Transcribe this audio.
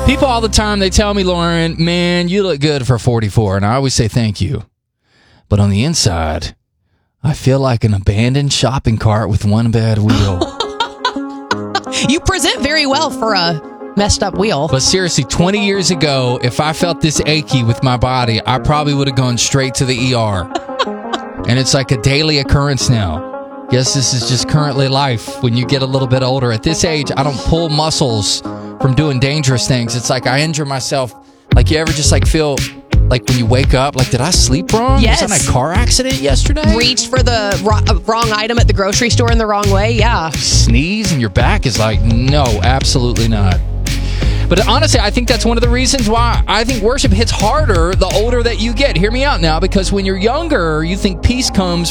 People all the time, they tell me, Lauren, man, you look good for 44. And I always say thank you. But on the inside, I feel like an abandoned shopping cart with one bad wheel. You present very well for a messed up wheel. But seriously, 20 years ago, if I felt this achy with my body, I probably would have gone straight to the ER. And it's like a daily occurrence now. Guess this is just currently life when you get a little bit older. At this age, I don't pull muscles from doing dangerous things. It's like I injure myself. Like, you ever just like feel like when you wake up, like, did I sleep wrong? Yes. Was I in a car accident yesterday? Reached for the wrong item at the grocery store in the wrong way? Yeah. Sneeze and your back is like, no, absolutely not. But honestly, I think that's one of the reasons why I think worship hits harder the older that you get. Hear me out now, because when you're younger, you think peace comes